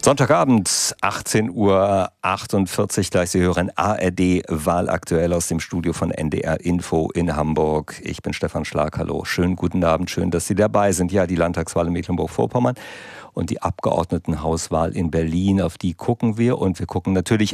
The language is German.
Sonntagabend, 18:48 Uhr. Gleich Sie hören ARD Wahlaktuell aus dem Studio von NDR Info in Hamburg. Ich bin Stefan Schlag. Hallo. Schönen guten Abend. Schön, dass Sie dabei sind. Ja, die Landtagswahl in Mecklenburg-Vorpommern und die Abgeordnetenhauswahl in Berlin. Auf die gucken wir. Und wir gucken natürlich